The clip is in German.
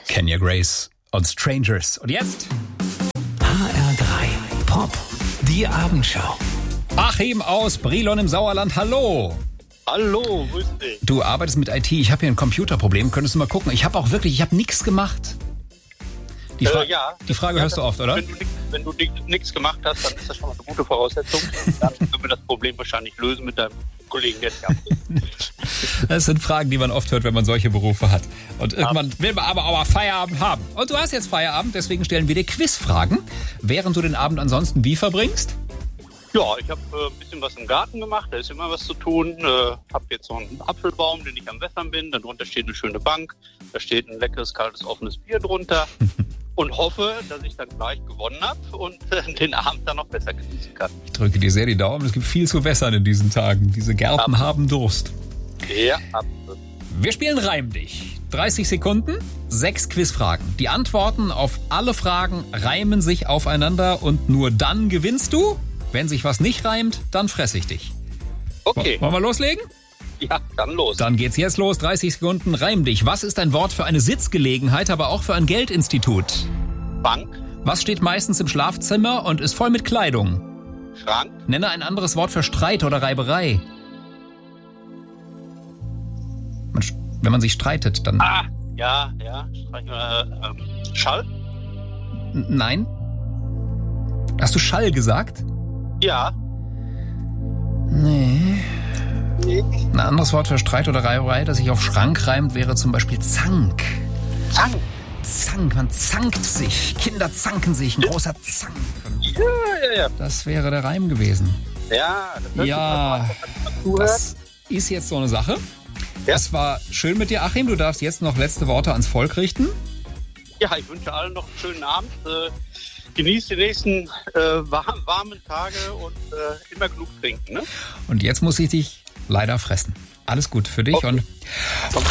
Kenya Grace und Strangers. Und jetzt? HR3 Pop, die Abendschau. Achim aus Brilon im Sauerland, hallo. Hallo, grüß dich. Du arbeitest mit IT, ich habe hier ein Computerproblem, könntest du mal gucken. Ich habe nichts gemacht. Ja. Die Frage hörst du oft, oder? Wenn du nichts gemacht hast, dann ist das schon mal eine gute Voraussetzung. Dann können wir das Problem wahrscheinlich lösen mit deinem Kollegen, der dich abgibt. Das sind Fragen, die man oft hört, wenn man solche Berufe hat. Und irgendwann will man aber auch Feierabend haben. Und du hast jetzt Feierabend, deswegen stellen wir dir Quizfragen, während du den Abend ansonsten wie verbringst? Ja, ich habe ein bisschen was im Garten gemacht, da ist immer was zu tun. Habe jetzt so einen Apfelbaum, den ich am Wässern bin. Darunter steht eine schöne Bank, da steht ein leckeres, kaltes, offenes Bier drunter. Und hoffe, dass ich dann gleich gewonnen habe und den Abend dann noch besser genießen kann. Ich drücke dir sehr die Daumen, es gibt viel zu wässern in diesen Tagen. Diese Gärten haben Durst. Ja, absolut. Wir spielen Reim dich. 30 Sekunden, 6 Quizfragen. Die Antworten auf alle Fragen reimen sich aufeinander und nur dann gewinnst du. Wenn sich was nicht reimt, dann fresse ich dich. Okay. Wollen wir loslegen? Ja, dann los. Dann geht's jetzt los. 30 Sekunden, reim dich. Was ist ein Wort für eine Sitzgelegenheit, aber auch für ein Geldinstitut? Bank, Was steht meistens im Schlafzimmer und ist voll mit Kleidung? Schrank, Nenne ein anderes Wort für Streit oder Reiberei. Wenn man sich streitet, dann... ja, Schall? Nein? Hast du Schall gesagt? Ja. Nee. Ein anderes Wort für Streit oder Reiberei, das sich auf Schrank reimt, wäre zum Beispiel Zank. Zank. Zank, man zankt sich. Kinder zanken sich, ein großer Zank. Ja. Das wäre der Reim gewesen. Ja, das hört Ja, das ist jetzt so eine Sache. Ja. Es war schön mit dir, Achim. Du darfst jetzt noch letzte Worte ans Volk richten. Ja, ich wünsche allen noch einen schönen Abend. Genießt die nächsten warmen Tage und immer genug trinken. Ne? Und jetzt muss ich dich leider fressen. Alles gut für dich Okay. und